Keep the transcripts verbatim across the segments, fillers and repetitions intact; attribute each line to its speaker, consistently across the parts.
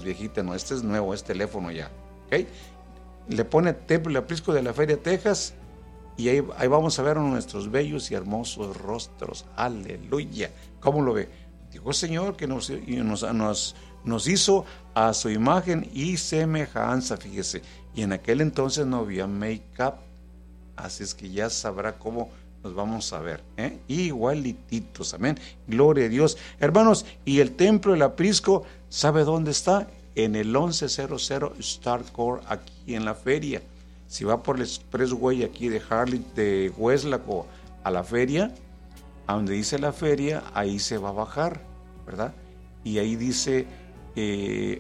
Speaker 1: viejita, no, este es nuevo, es teléfono ya, ¿ok? Le pone Templo del Aprisco de la Feria, Texas, y ahí, ahí vamos a ver nuestros bellos y hermosos rostros. Aleluya. ¿Cómo lo ve? Dijo Señor que nos, nos, nos, nos hizo a su imagen y semejanza, fíjese. Y en aquel entonces no había make-up, así es que ya sabrá cómo nos vamos a ver, ¿eh? Igualititos, amén. Gloria a Dios. Hermanos, y el Templo del Aprisco, ¿sabe dónde está? En el once cero cero Start Court, aquí en la feria. Si va por el expressway aquí de Harley, de Weslaco a la feria, a donde dice la feria, ahí se va a bajar, ¿verdad? Y ahí dice eh,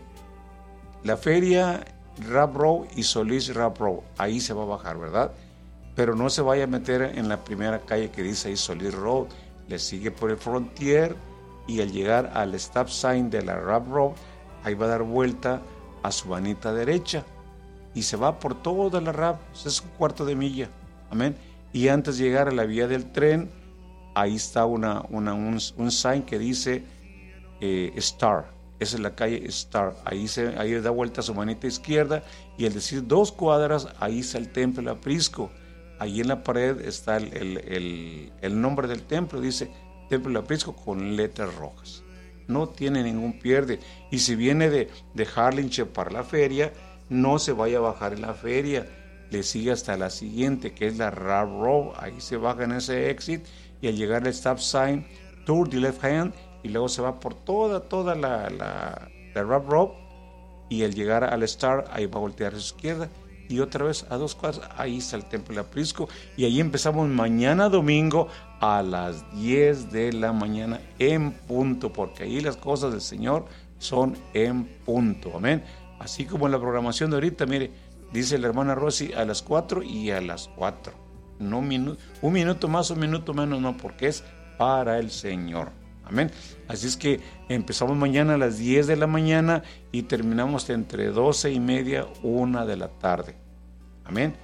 Speaker 1: la feria Rap Row y Solís Rap Row, ahí se va a bajar, ¿verdad? Pero no se vaya a meter en la primera calle que dice ahí Solís Road, le sigue por el Frontier y al llegar al stop sign de la Rap Row, ahí va a dar vuelta a su manita derecha y se va por toda la Rap, es un cuarto de milla, amén. Y antes de llegar a la vía del tren, ahí está una, una, un, un sign que dice eh, Star, esa es la calle Star, ahí, se, ahí da vuelta a su manita izquierda y al decir dos cuadras, ahí está el Templo del Aprisco. Ahí en la pared está el, el, el, el nombre del templo, dice Templo del Aprisco con letras rojas. No tiene ningún pierde. Y si viene de, de Harlingen para la feria, no se vaya a bajar en la feria. Le sigue hasta la siguiente, que es la Rap Row. Ahí se baja en ese exit y al llegar al stop sign, tour the left hand, y luego se va por toda, toda la, la, la Rap Row. Y al llegar al Star, ahí va a voltear a su izquierda. Y otra vez a dos cuadras, ahí está el Templo del Aprisco. Y ahí empezamos mañana domingo a las diez de la mañana en punto, porque ahí las cosas del Señor son en punto, amén. Así como en la programación de ahorita, mire, dice la hermana Rosy a las cuatro y a las cuatro. No minu- un minuto más, un minuto menos, no, porque es para el Señor. Amén. Así es que empezamos mañana a las diez de la mañana y terminamos entre doce y media, una de la tarde. Amén.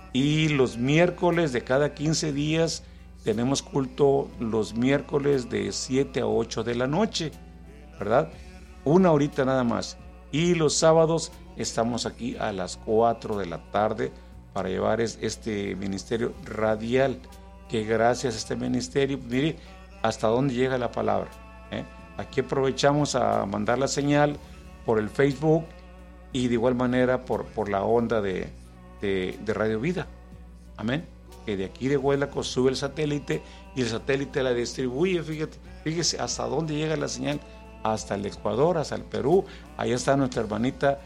Speaker 1: Y los miércoles de cada quince días tenemos culto los miércoles de siete a ocho de la noche, ¿verdad? Una horita nada más. Y los sábados estamos aquí a las cuatro de la tarde para llevar este ministerio radial, que gracias a este ministerio, mire, hasta dónde llega la palabra, ¿eh? Aquí aprovechamos a mandar la señal por el Facebook y de igual manera por, por la onda de, de, de Radio Vida, amén, que de aquí de Huelaco sube el satélite y el satélite la distribuye, fíjate, fíjese hasta dónde llega la señal, hasta el Ecuador, hasta el Perú. Ahí está nuestra hermanita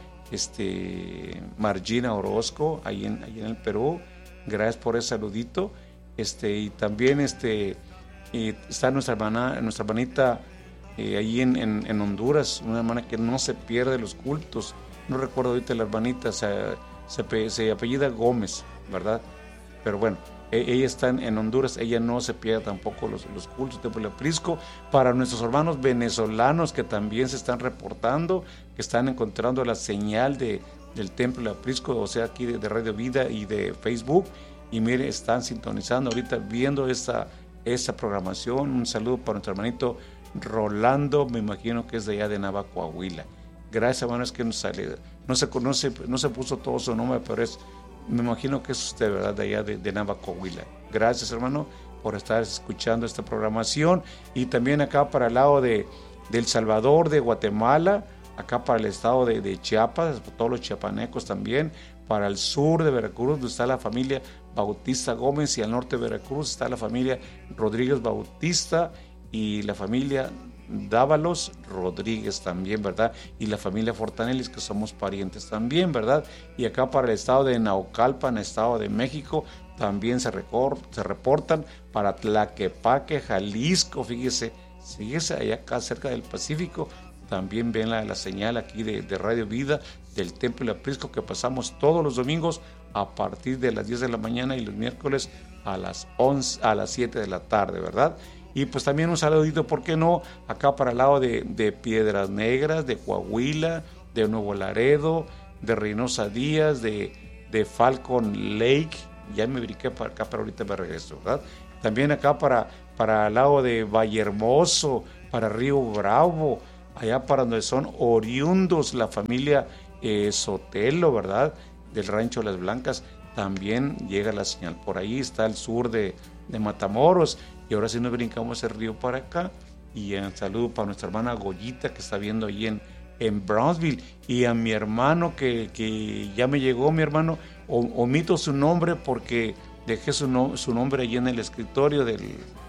Speaker 1: este, Margina Orozco, ahí en, ahí en el Perú, gracias por ese saludito, este, y también este y está nuestra hermana, nuestra hermanita eh, ahí en, en, en Honduras, una hermana que no se pierde los cultos, no recuerdo ahorita la hermanita, se, se, se apellida Gómez, ¿verdad? Pero bueno, e, ella está en, en Honduras, ella no se pierde tampoco los, los cultos de Templo del Aprisco. Para nuestros hermanos venezolanos que también se están reportando, que están encontrando la señal de, del Templo del Aprisco, o sea aquí de, de Radio Vida y de Facebook, y mire, están sintonizando ahorita, viendo esta esa programación. Un saludo para nuestro hermanito Rolando, me imagino que es de allá de Nava, Coahuila. Gracias, hermanos, que nos sale, no se conoce, no se puso todo su nombre, pero es, me imagino que es usted, ¿verdad? De allá de, de Nava, Coahuila. Gracias, hermano, por estar escuchando esta programación. Y también acá para el lado de, de El Salvador, de Guatemala, acá para el estado de, de Chiapas, todos los chiapanecos también, para el sur de Veracruz, donde está la familia Bautista Gómez, y al norte de Veracruz está la familia Rodríguez Bautista y la familia Dávalos Rodríguez también, ¿verdad? Y la familia Fortanelis, que somos parientes también, ¿verdad? Y acá para el estado de Naucalpan, estado de México, también se, recor- se reportan para Tlaquepaque, Jalisco, fíjese, fíjese allá acá cerca del Pacífico. También ven la, la señal aquí de, de Radio Vida del Templo del Aprisco, que pasamos todos los domingos a partir de las diez de la mañana y los miércoles a las once, a las siete de la tarde, ¿verdad? Y pues también un saludito, ¿por qué no? Acá para el lado de, de Piedras Negras, de Coahuila, de Nuevo Laredo, de Reynosa Díaz, de, de Falcon Lake. Ya me brinqué para acá, pero ahorita me regreso, ¿verdad? También acá para, para el lado de Vallehermoso, para Río Bravo, allá para donde son oriundos la familia eh, Sotelo, ¿verdad? Del Rancho Las Blancas, también llega la señal. Por ahí está el sur de, de Matamoros, y ahora sí nos brincamos el río para acá. Y un saludo para nuestra hermana Goyita, que está viendo ahí en, en Brownsville, y a mi hermano que, que ya me llegó, mi hermano, omito su nombre porque dejé su, no, su nombre allí en el escritorio del,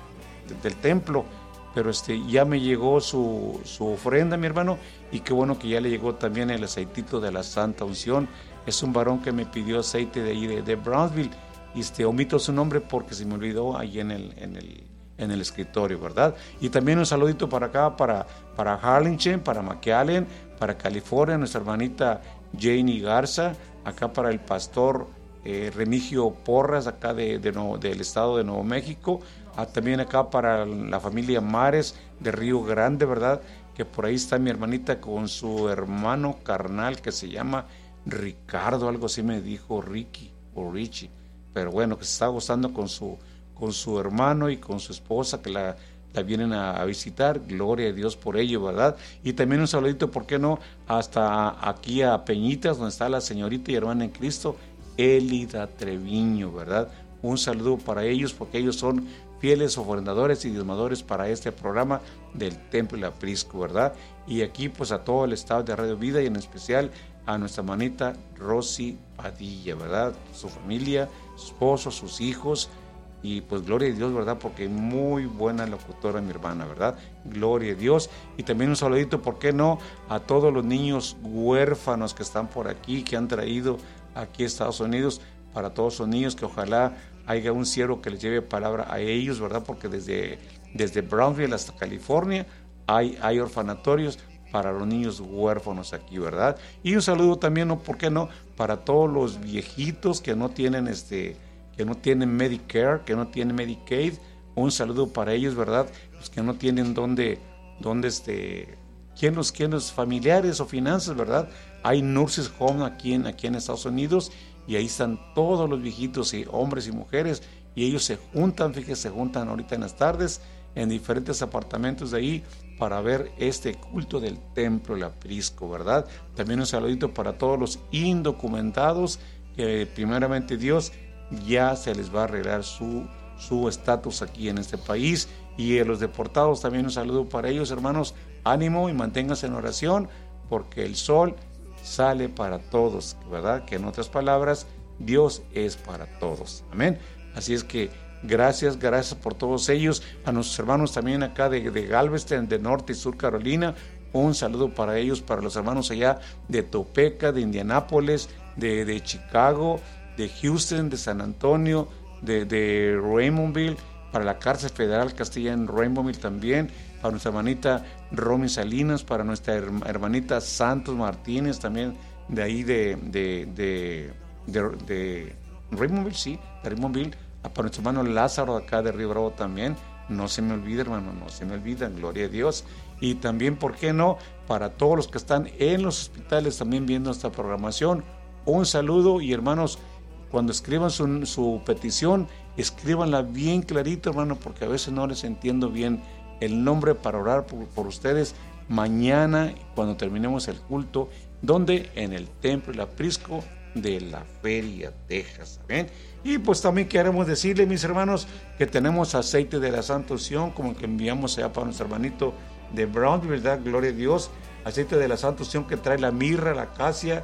Speaker 1: del templo, pero este, ya me llegó su, su ofrenda, mi hermano, y qué bueno que ya le llegó también el aceitito de la Santa Unción. Es un varón que me pidió aceite de ahí de, de Brownsville, y este, omito su nombre porque se me olvidó ahí en el, en el, en el escritorio, ¿verdad? Y también un saludito para acá, para, para Harlingen, para McAllen, para California, nuestra hermanita Janie Garza, acá para el pastor eh, Remigio Porras, acá de, de Nuevo, del estado de Nuevo México, ah, también acá para la familia Mares de Río Grande, ¿verdad? Que por ahí está mi hermanita con su hermano carnal que se llama Ricardo, algo así me dijo Ricky o Richie, pero bueno, que se está gozando con su, con su hermano y con su esposa que la, la vienen a, a visitar. Gloria a Dios por ello, ¿verdad? Y también un saludito, ¿por qué no? Hasta aquí a Peñitas, donde está la señorita y hermana en Cristo, Elida Treviño, ¿verdad? Un saludo para ellos porque ellos son fieles ofrendadores y diezmadores para este programa del Templo y la Prisco, ¿verdad? Y aquí pues a todo el staff de Radio Vida y en especial a nuestra manita Rosy Padilla, ¿verdad? Su familia, su esposo, sus hijos, y pues gloria a Dios, ¿verdad? Porque muy buena locutora mi hermana, ¿verdad? Gloria a Dios. Y también un saludito, ¿por qué no? A todos los niños huérfanos que están por aquí, que han traído aquí a Estados Unidos, para todos los niños, que ojalá haya un siervo que les lleve palabra a ellos, ¿verdad? Porque desde, desde Brownsville hasta California hay, hay orfanatorios para los niños huérfanos aquí, ¿verdad? Y un saludo también, ¿no? ¿Por qué no? Para todos los viejitos que no tienen este, que no tienen Medicare, que no tienen Medicaid, un saludo para ellos, ¿verdad? Los que no tienen dónde, dónde este, quién los, quién los familiares o finanzas, ¿verdad? Hay nurses home aquí en, aquí en Estados Unidos, y ahí están todos los viejitos, y hombres y mujeres, y ellos se juntan, fíjense, se juntan ahorita en las tardes en diferentes apartamentos de ahí para ver este culto del Templo del Aprisco, ¿verdad? También un saludito para todos los indocumentados, que primeramente Dios ya se les va a arreglar su su estatus aquí en este país, y a los deportados también un saludo para ellos, hermanos, ánimo y manténganse en oración, porque el sol sale para todos, ¿verdad? Que en otras palabras, Dios es para todos, amén. Así es que gracias, gracias por todos ellos, a nuestros hermanos también acá de, de Galveston, de Norte y Sur Carolina, un saludo para ellos, para los hermanos allá de Topeka, de Indianápolis, de, de Chicago, de Houston, de San Antonio, de, de Raymondville, para la cárcel federal Castilla en Raymondville también, para nuestra hermanita Romy Salinas, para nuestra hermanita Santos Martínez, también de ahí de, de, de, de, de Raymondville, sí, de Raymondville, para nuestro hermano Lázaro acá de Río Bravo también, no se me olvida, hermano, no se me olvida, gloria a Dios. Y también, ¿por qué no?, para todos los que están en los hospitales también viendo esta programación, un saludo. Y hermanos, cuando escriban su, su petición, escríbanla bien clarito, hermano, porque a veces no les entiendo bien el nombre para orar por, por ustedes mañana cuando terminemos el culto, donde en el Templo del Aprisco de la Feria, Texas, ¿ven? Y pues también queremos decirle, mis hermanos, que tenemos aceite de la Santa Unción, como el que enviamos allá para nuestro hermanito de Brown, ¿verdad? Gloria a Dios. Aceite de la Santa Unción que trae la mirra, la acacia,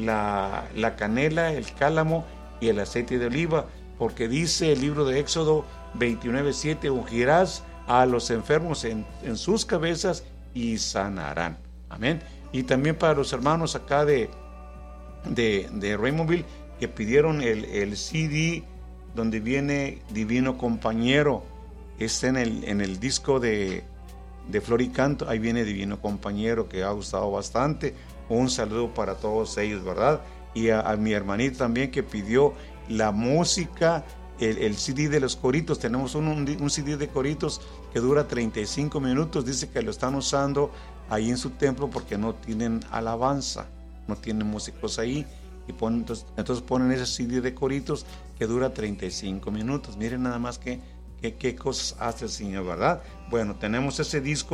Speaker 1: la, la canela, el cálamo y el aceite de oliva, porque dice el libro de Éxodo veintinueve siete, ungirás a los enfermos en, en sus cabezas y sanarán, amén. Y también para los hermanos acá de de, de Raymondville, que pidieron el, el C D donde viene Divino Compañero, está en el, en el disco de, de Floricanto, ahí viene Divino Compañero, que ha gustado bastante. Un saludo para todos ellos, ¿verdad? Y a, a mi hermanita también, que pidió la música, el, el C D de los coritos. Tenemos un, un, un C D de coritos que dura treinta y cinco minutos, dice que lo están usando ahí en su templo porque no tienen alabanza, no tienen músicos ahí, y ponen, entonces, entonces ponen ese C D de coritos que dura treinta y cinco minutos. Miren nada más que, que, qué cosas hace el Señor, ¿verdad? Bueno, tenemos ese disco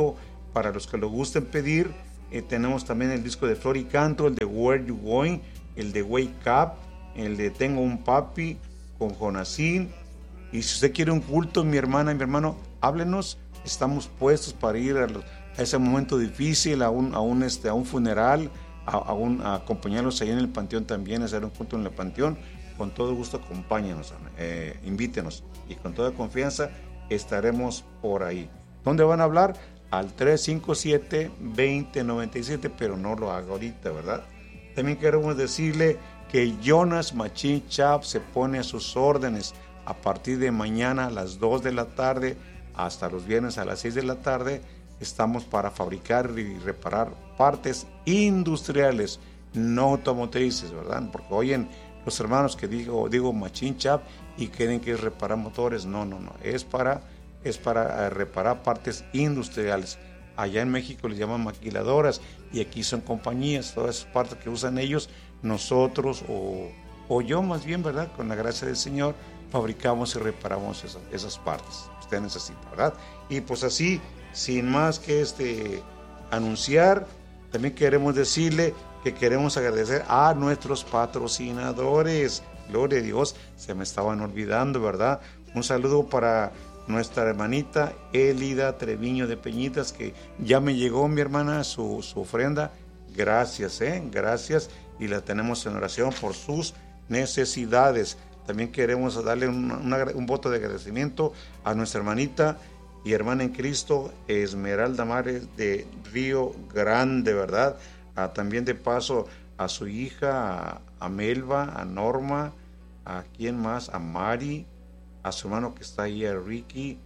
Speaker 1: para los que lo gusten pedir, eh, tenemos también el disco de Flor y Canto, el de Where You Going, el de Wake Up, el de Tengo un Papi con Jonasín. Y si usted quiere un culto, mi hermana y mi hermano, háblenos, estamos puestos para ir a, los, a ese momento difícil, a un, a un, este, a un funeral, a, a, un, a acompañarlos ahí en el panteón también, a hacer un culto en el panteón. Con todo gusto acompáñenos, eh, invítenos y con toda confianza estaremos por ahí. ¿Dónde van a hablar? Al tres cinco siete, dos cero nueve siete, pero no lo haga ahorita, ¿verdad? También queremos decirle que Jonas Machine Shop se pone a sus órdenes a partir de mañana a las dos de la tarde hasta los viernes a las seis de la tarde. Estamos para fabricar y reparar partes industriales, no automotrices, ¿verdad? Porque oyen los hermanos que digo, digo Machine Shop y creen que es reparar motores. No, no, no, es para, es para uh, reparar partes industriales. Allá en México les llaman maquiladoras y aquí son compañías, todas esas partes que usan ellos, nosotros o, o yo más bien, ¿verdad? Con la gracia del Señor fabricamos y reparamos esas, esas partes que usted necesita, ¿verdad? Y pues así, sin más que este anunciar, también queremos decirle que queremos agradecer a nuestros patrocinadores. Gloria a Dios, se me estaban olvidando, ¿verdad? Un saludo para nuestra hermanita Elida Treviño de Peñitas, que ya me llegó, mi hermana, su, su ofrenda. Gracias, ¿eh? Gracias. Y la tenemos en oración por sus necesidades. También queremos darle un, una, un voto de agradecimiento a nuestra hermanita y hermana en Cristo, Esmeralda Mares de Río Grande, ¿verdad? Ah, también de paso a su hija, a, a Melba, a Norma, a quién más, a Mari, a su hermano que está ahí, a Ricky,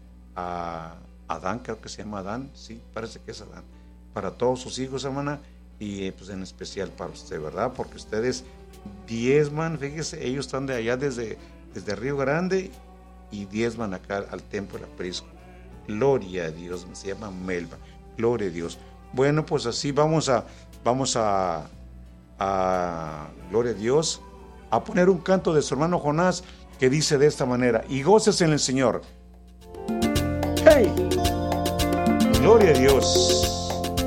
Speaker 1: a Adán, creo que se llama Adán, sí, parece que es Adán, para todos sus hijos, hermana, y pues en especial para usted, ¿verdad? Porque ustedes diezman, fíjese, ellos están de allá desde, desde Río Grande y diezman acá al templo del aprisco. Gloria a Dios, se llama Melba, gloria a Dios. Bueno, pues así vamos a, vamos a, a, gloria a Dios, a poner un canto de su hermano Jonás que dice de esta manera: y goces en el Señor. ¡Hey! Gloria a Dios.